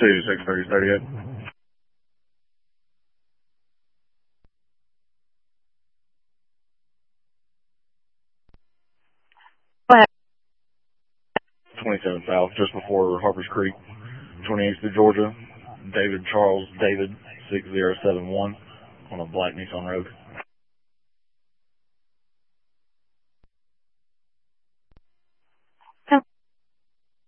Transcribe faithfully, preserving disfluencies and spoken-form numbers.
two, six thirty, thirty-eight. twenty-seven South, just before Harper's Creek, twenty-eighth to Georgia. David Charles David six zero seven one on a black Nissan Rogue.